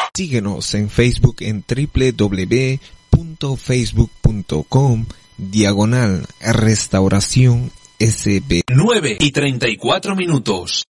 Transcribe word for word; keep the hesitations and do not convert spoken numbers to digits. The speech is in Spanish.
Síguenos en Facebook en doble u doble u doble u punto facebook punto com diagonal restauración S B. nueve y treinta y cuatro minutos.